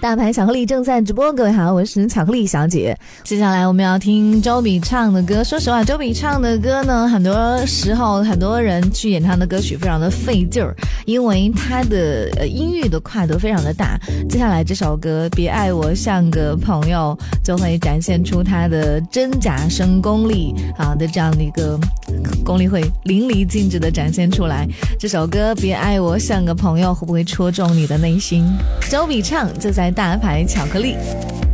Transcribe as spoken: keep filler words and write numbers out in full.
大牌巧克力正在直播，各位好，我是巧克力小姐。接下来我们要听周笔畅的歌。说实话，周笔畅的歌呢，很多时候很多人去演他的歌曲非常的费劲儿，因为他的呃音域的跨度非常的大。接下来这首歌《别爱我像个朋友》就会展现出他的真假声功力啊的这样的一个功力会淋漓尽致的展现出来。这首歌《别爱我像个朋友》会不会戳中你的内心？周笔畅就在大牌巧克力。